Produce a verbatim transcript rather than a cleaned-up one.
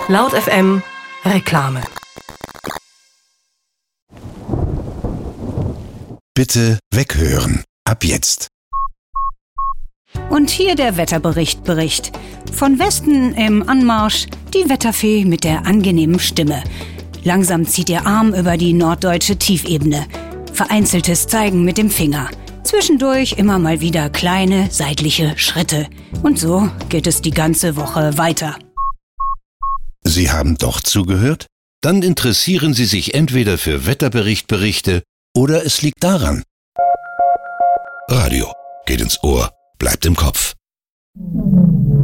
Laut F M Reklame. Bitte weghören. Ab jetzt. Und hier der Wetterbericht Bericht. Von Westen im Anmarsch die Wetterfee mit der angenehmen Stimme. Langsam zieht ihr Arm über die norddeutsche Tiefebene. Vereinzeltes Zeigen mit dem Finger. Zwischendurch immer mal wieder kleine seitliche Schritte. Und so geht es die ganze Woche weiter. Sie haben doch zugehört? Dann interessieren Sie sich entweder für Wetterbericht-Berichte oder es liegt daran. Radio geht ins Ohr, bleibt im Kopf.